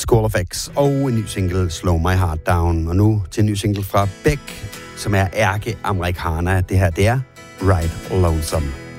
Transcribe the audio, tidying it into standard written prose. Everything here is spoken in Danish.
School of X og en ny single, Slow My Heart Down. Og nu til en ny single fra Beck, som er ærke-amerikaner. Det her, det er Ride Lonesome.